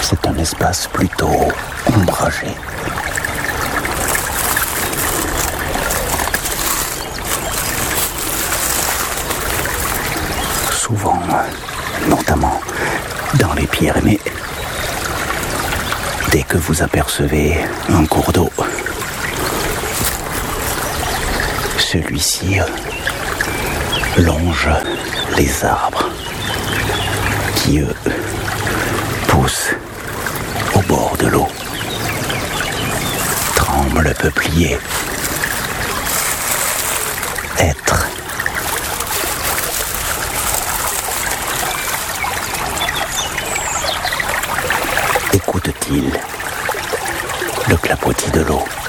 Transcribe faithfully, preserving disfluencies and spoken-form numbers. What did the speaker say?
C'est un espace plutôt ombragé. Souvent, notamment dans les Pyrénées, dès que vous apercevez un cours d'eau, celui-ci longe les arbres qui, eux, poussent au bord de l'eau. Tremble le peuplier. Être. Écoute-t-il le clapotis de l'eau?